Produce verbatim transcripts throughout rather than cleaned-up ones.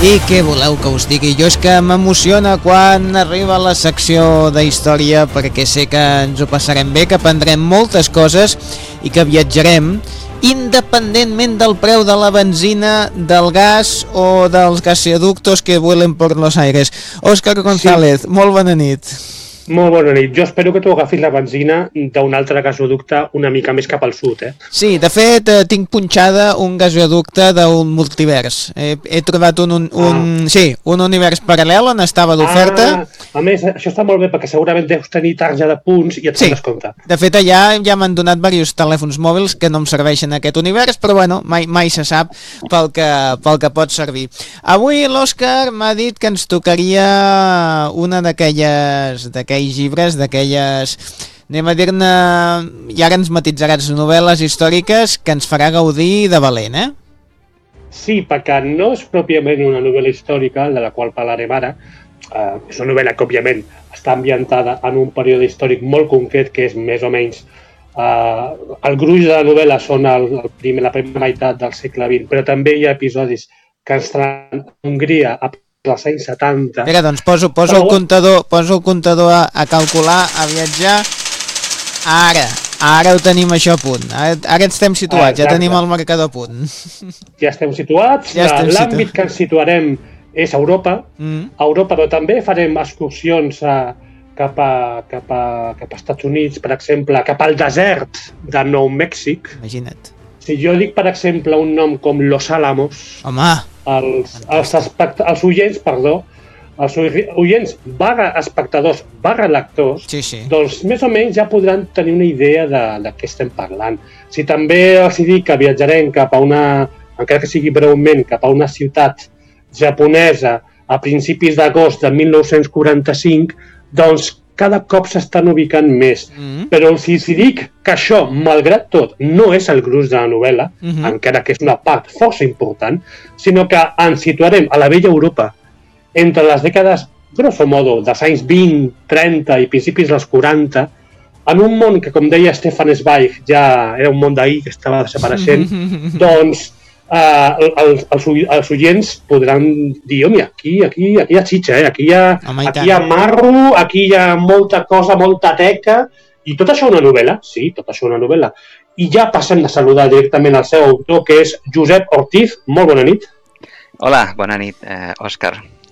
I què voleu que us digui? Jo és que m'emociona quan arriba la secció de història, perquè sé que ens ho passarem bé, que aprendrem moltes coses i que viatjarem independentment del preu de la benzina, del gas o dels gasoductos que vuelen por los aires. Òscar González, sí. Molt bona nit. Molt bona nit. Jo espero que tu agafis la benzina d'un altre gasoducte una mica més cap al sud, eh? Sí, de fet, eh, tinc punxada un gasoducte d'un multivers. He, he trobat un, un, un, ah. sí, un univers paral·lel on estava d'oferta. Ah, a més, això està molt bé perquè segurament deus tenir tarja de punts i et sí. Fas compte. De fet, allà ja m'han donat diversos telèfons mòbils que no em serveixen en aquest univers, però bueno, mai, mai se sap pel que, pel que pot servir. Avui l'Òscar m'ha dit que ens tocaria una d'aquelles d'aquelles llibres, d'aquelles, anem a dir-ne, i ara ens matitzaràs, novel·les històriques que ens farà gaudir de valent, eh? Sí, perquè no és pròpiament una novel·la històrica, de la qual parlarem ara. Uh, és una novel·la que, òbviament, està ambientada en un període històric molt concret, que és més o menys... Uh, el gruix de la novel·la són el, el primer, la primera meitat del segle vint, però també hi ha episodis que ens trauen a Hongria a dels anys setanta. Mira, doncs poso, poso, el comptador, poso el comptador a, a calcular, a viatjar. Ara, ara ho tenim això a punt. Ara, ara estem situats, exacte. Ja tenim el marcador a punt. Ja estem situats. Ja l'àmbit situ... que ens situarem és Europa. Mm. A Europa, però també farem excursions a, cap, a, cap, a, cap a Estats Units, per exemple, cap al desert de Nou Mèxic. Imagina't. Si jo dic, per exemple, un nom com Los Álamos... Home! Els, els, espect els oients, perdó, els oients barra espectadors barra lectors, sí, sí. Doncs més o menys ja podran tenir una idea de, de què estem parlant. Si també els dic que viatjarem cap a una, encara que sigui breument, cap a una ciutat japonesa a principis d'agost de mil nou-cents quaranta-cinc, doncs cada cop s'estan ubicant més. Mm-hmm. Però si els dic que això, malgrat tot, no és el gruix de la novel·la, mm-hmm. encara que és una part força important, sinó que ens situarem a la vella Europa entre les dècades, grosso modo, dels anys vint, trenta i principis dels quaranta, en un món que, com deia Stefan Zweig, ja era un món d'ahir que estava desapareixent, doncs Uh, els, els, els oients podran dir, home, aquí, aquí, aquí hi ha xitxa, eh? aquí, hi ha, Home, aquí hi ha marro, aquí hi ha molta cosa, molta teca, i tot això una novel·la, sí, tot això una novel·la. I ja passem a saludar directament al seu autor, que és Josep Ortiz. Molt bona nit. Hola, bona nit, eh, Òscar.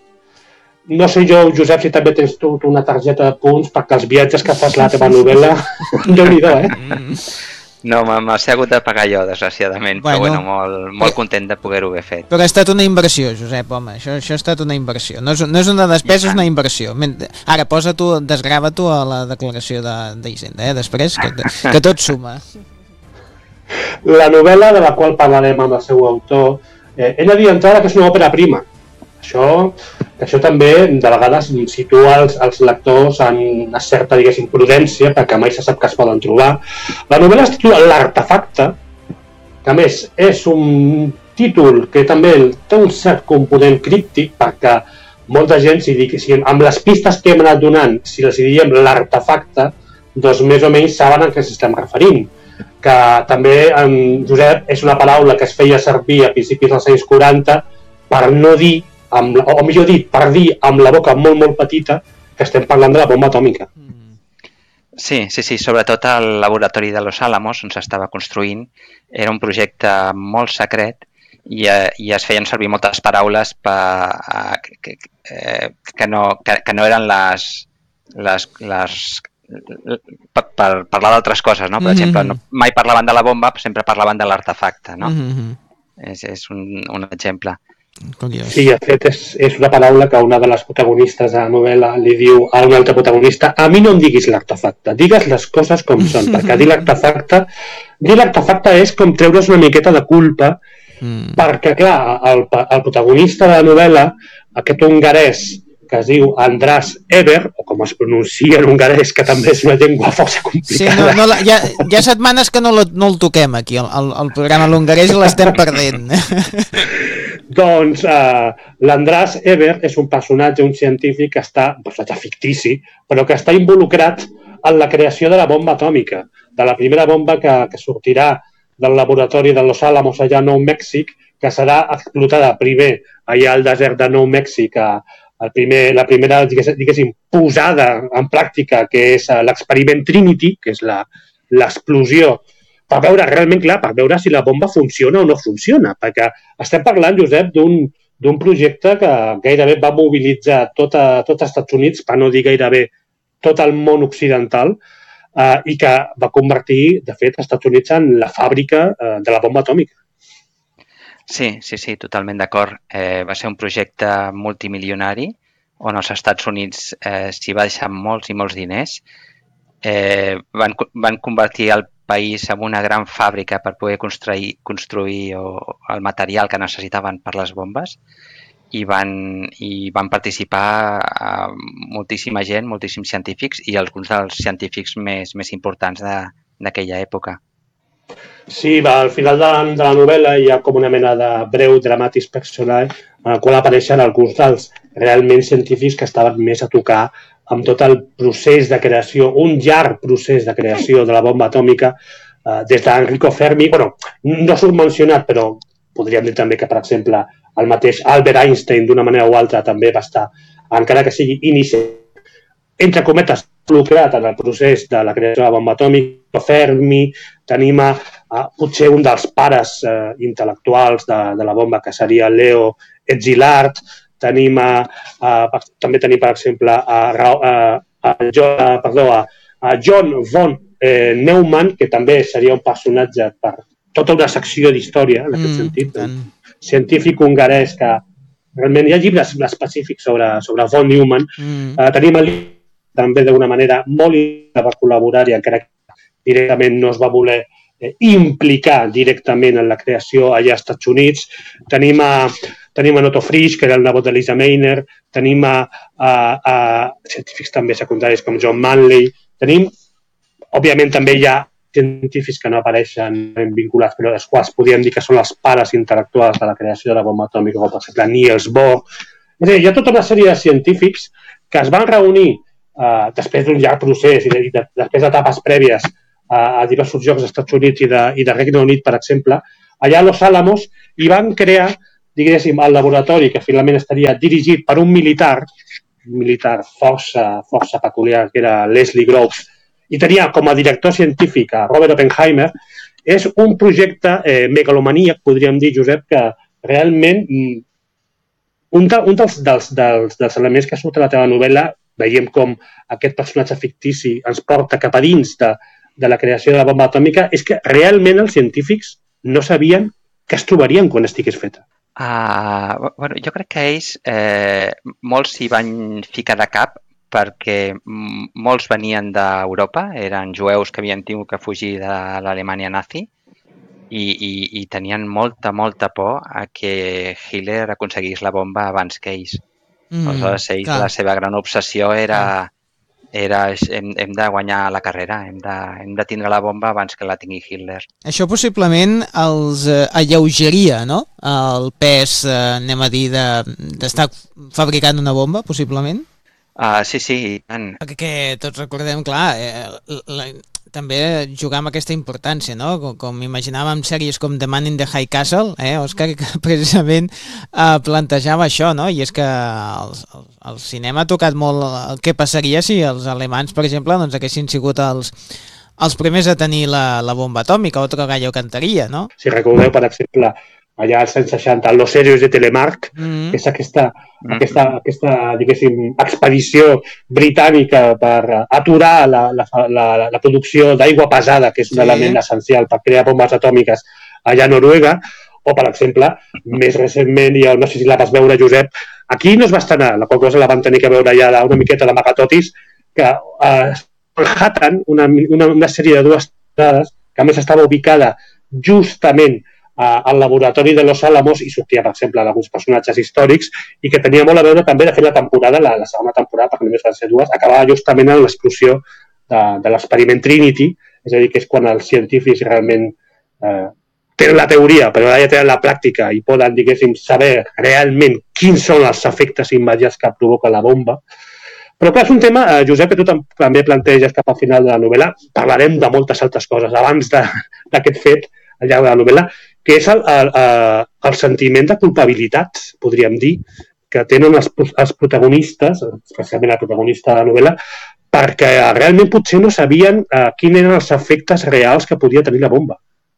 No sé jo, Josep, si també tens tu una targeta de punts, perquè els viatges que fas la teva novel·la, Déu-n'hi-do, eh? No, m'ha hagut de pagar jo, desgraciadament, bueno, però bueno, molt, molt content de poder-ho haver fet. Però ha estat una inversió, Josep, home, això, això ha estat una inversió. No és, no és una despesa, és una inversió. Ara, posa tu, desgrava tu a la declaració d'Hisenda, eh, després, que, que tot suma. La novel·la de la qual parlarem amb el seu autor, eh, he de dir entrada que és una òpera prima. Això, que això també, de vegades, situa els, els lectors en una certa, diguéssim, prudència, perquè mai se sap que es poden trobar. La novel·la es titula L'Artefacte, que a més és un títol que també té un cert component críptic, perquè molta gent, si dic, si amb les pistes que hem anat donant, si els diem L'Artefacte, doncs més o menys saben a què s'estem referint. Que també, en Josep, és una paraula que es feia servir a principis dels anys quaranta per no dir, amb la, o millor dit, per dir amb la boca molt, molt petita, que estem parlant de la bomba atòmica. Sí, sí, sí, sobretot el laboratori de Los Álamos, on s'estava construint, era un projecte molt secret i, eh, i es feien servir moltes paraules per, eh, que, eh, que, no, que, que no eren les... les, les per, per parlar d'altres coses, no? Per mm-hmm. exemple, no, mai parlaven de la bomba, sempre parlaven de l'artefacte, no? Mm-hmm. És, és un, un exemple. Sí, de fet, és, és una paraula que una de les protagonistes de la novel·la li diu a un altre protagonista: a mi no em diguis l'artefacte, digues les coses com són, perquè dir l'artefacte dir l'artefacte és com treure's una miqueta de culpa, mm. perquè, clar, el, el protagonista de la novel·la, aquest hongarès que es diu András Eber, o com es pronuncia en hongarès, que també és una llengua força complicada. Sí, no, no, hi, ha, hi ha setmanes que no, lo, no el toquem aquí, el, el, el programa l'hongarès, i l'estem perdent. Doncs uh, l'András Eber és un personatge, un científic que està, un personatge fictici, però que està involucrat en la creació de la bomba atòmica, de la primera bomba que, que sortirà del laboratori de Los Álamos allà a Nou Mèxic, que serà explotada primer allà al desert de Nou Mèxic, el primer, la primera, diguéssim, posada en pràctica, que és l'experiment Trinity, que és l'explosió, per veure realment, clar, per veure si la bomba funciona o no funciona, perquè estem parlant, Josep, d'un d'un projecte que gairebé va mobilitzar tot, a, tot als Estats Units, per no dir gairebé tot el món occidental, eh, i que va convertir, de fet, els Estats Units en la fàbrica eh, de la bomba atòmica. Sí, sí, sí, totalment d'acord. Eh, va ser un projecte multimilionari on els Estats Units eh, s'hi va deixar molts i molts diners. Eh, van, van convertir el país en una gran fàbrica per poder construir, construir o, el material que necessitaven per les bombes i van, i van participar eh, moltíssima gent, moltíssims científics i alguns dels científics més, més importants d'aquella època. Sí, va, al final de la, de la novel·la hi ha com una mena de breu dramàtic personal en el qual apareixen alguns dels realment científics que estaven més a tocar amb tot el procés de creació, un llarg procés de creació de la bomba atòmica, eh, des d'Enrico Fermi. Bueno, no surt mencionat, però podríem dir també que, per exemple, el mateix Albert Einstein, d'una manera o altra, també va estar, encara que sigui iniciat, entre cometes, involucrat en el procés de la creació de la bomba atòmica. Fermi, tenim a, a potser un dels pares eh, intel·lectuals de, de la bomba, que seria Leo Szilard. Tenim a, a, també tenim, per exemple, a, a, a, a, perdó, a, a John von eh, Neumann, que també seria un personatge per tota una secció d'història, en aquest mm, sentit. Tant. Un científic hongarès que realment hi ha llibres específics sobre, sobre von Neumann. Mm. Uh, tenim el també d'una manera molt va col·laborar i encara que directament no es va voler eh, implicar directament en la creació allà als Estats Units. Tenim a, tenim a Otto Frisch, que era el nebot de Lisa Meitner, tenim a, a, a científics també secundaris com John Manley, tenim, òbviament també hi ha científics que no apareixen vinculats, però els quals podríem dir que són els pares intel·lectuals de la creació de la bomba atòmica, com per exemple Niels Bohr. És a dir, hi ha tota una sèrie de científics que es van reunir Uh, després d'un llarg procés i, de, i de, després d'etapes prèvies uh, a diversos llocs dels Estats Units i de, i de Regne Unit, per exemple, allà a Los Alamos, i van crear, diguéssim, el laboratori que finalment estaria dirigit per un militar, un militar força, força peculiar, que era Leslie Groves, i tenia com a director científic a Robert Oppenheimer. És un projecte eh, megalomaníac, podríem dir, Josep, que realment un, de, un dels, dels, dels, dels elements que surt a la teva novel·la, veiem com aquest personatge fictici ens porta cap a dins de, de la creació de la bomba atòmica, és que realment els científics no sabien què es trobarien quan estigués feta. Uh, bueno, jo crec que ells, eh, molts s'hi van ficar de cap perquè molts venien d'Europa, eren jueus que havien tingut que fugir de l'Alemanya nazi i, i, i tenien molta, molta por a que Hitler aconseguís la bomba abans que ells. Mm, Aleshores, ells, clar. La seva gran obsessió era, era hem, hem de guanyar la carrera, hem de, hem de tindre la bomba abans que la tingui Hitler. Això possiblement els eh, alleugeria, no?, el pes, eh, anem a dir, d'estar de, fabricant una bomba, possiblement? Uh, sí, sí. And... Que, que tots recordem, clar, eh, la, també jugar amb aquesta importància, no? Com, com imaginàvem sèries com The Man in the High Castle, eh, Òscar, que precisament eh, plantejava això, no? I és que el, el, el cinema ha tocat molt el que passaria si els alemans, per exemple, doncs haguessin sigut els, els primers a tenir la, la bomba atòmica, otro gallo cantaria, no? Si recordeu, per exemple, allà als anys seixanta, Los Héroes de Telemark, mm-hmm. que és aquesta, mm-hmm. aquesta, aquesta diguéssim, expedició britànica per aturar la, la, la, la producció d'aigua pesada, que és un sí. element essencial per crear bombes atòmiques allà a Noruega, o, per exemple, més recentment, ja no sé si la vas veure, Josep, aquí no es va estrenar, la qual cosa la van tenir que veure ja una miqueta de Magatotis, que eh, Manhattan, una, una, una sèrie de dues temporades, que a més estava ubicada justament al laboratori de Los Alamos i sortia, per exemple, alguns personatges històrics i que tenia molt a veure també, de fet, la temporada, la, la segona temporada, perquè només van ser dues, acabava justament en l'explosió de, de l'experiment Trinity, és a dir, que és quan els científics realment eh, tenen la teoria, però ara ja tenen la pràctica i poden, diguéssim, saber realment quins són els efectes immediats que provoca la bomba. Però clar, és un tema, eh, Josep, que tu també planteges cap al final de la novel·la. Parlarem de moltes altres coses abans d'aquest fet al llarg de la novel·la. que és el, el, el, el sentiment de culpabilitat, podríem dir, que tenen els, els protagonistes, especialment el protagonista de la novel·la, perquè realment potser no sabien uh, quins eren els efectes reals que podia tenir la bomba.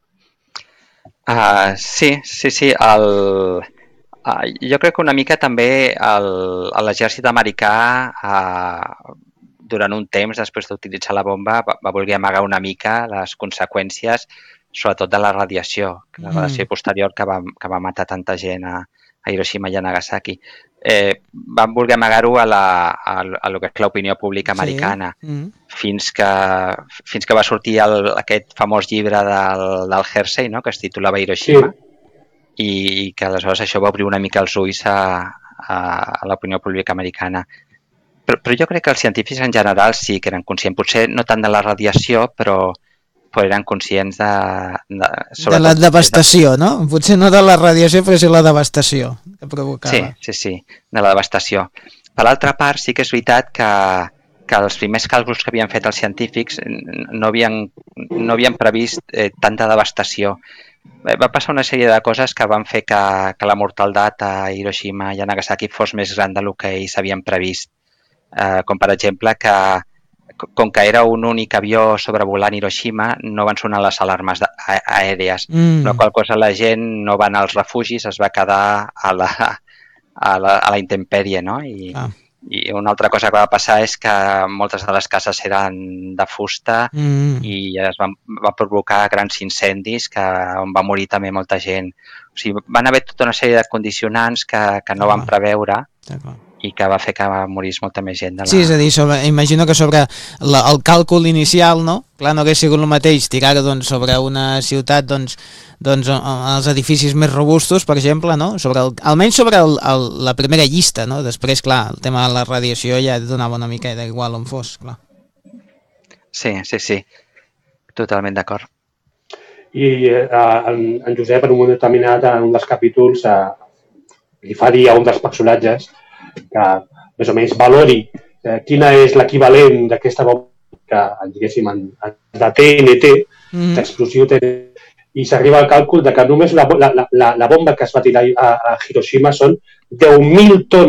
Uh, sí, sí, sí. El, uh, jo crec que una mica també l'exèrcit americà uh, durant un temps, després d'utilitzar la bomba, va, va voler amagar una mica les conseqüències, sobretot de la radiació, la radiació mm. posterior que va, que va matar tanta gent a, a Hiroshima i a Nagasaki. Eh, van voler amagar-ho a, la, a, a lo que és l'opinió pública americana, sí. mm. fins, que, fins que va sortir el, aquest famós llibre del, del Hersey, no?, que es titulava Hiroshima, sí. i que aleshores això va obrir una mica els ulls a, a, a l'opinió pública americana. Però, però jo crec que els científics en general sí que eren conscients, potser no tant de la radiació, però, però eren conscients de... De, de la devastació, no? Potser no de la radiació, però sí la devastació que provocava. Sí, sí, sí, de la devastació. Per l'altra part, sí que és veritat que, que els primers càlculs que havien fet els científics no havien, no havien previst eh, tanta devastació. Va passar una sèrie de coses que van fer que, que la mortaldat a Hiroshima i a Nagasaki fos més gran del que ells havien previst. Uh, com per exemple que com que era un únic avió sobrevolant Hiroshima no van sonar les alarmes aèries, mm. la qual cosa la gent no va anar als refugis, es va quedar a la, a la, a la intempèrie, no? I, ah. I una altra cosa que va passar és que moltes de les cases eren de fusta mm. i es van, va provocar grans incendis que, on va morir també molta gent. O sigui, van haver tota una sèrie de condicionants que, que no ah. van preveure i que va fer que morís molta més gent. De la... Sí, és a dir, sobre, imagino que sobre la, el càlcul inicial, no? Clar, no hagués sigut el mateix tirar doncs, sobre una ciutat, doncs, doncs els edificis més robustos, per exemple, no? Sobre el, almenys sobre el, el, la primera llista, no? Després, clar, el tema de la radiació ja donava una mica d'igual on fos, clar. Sí, sí, sí, totalment d'acord. I eh, en, en Josep, en un moment determinat, en un dels capítols, eh, li fa dir a un dels personatges que més o menys valori eh, quina és l'equivalent d'aquesta bomba que, diguéssim, en, en, de T N T, mm. d'explosió T N T, i s'arriba al càlcul de que només la, la, la, la bomba que es va tirar a, a Hiroshima són deu mil tones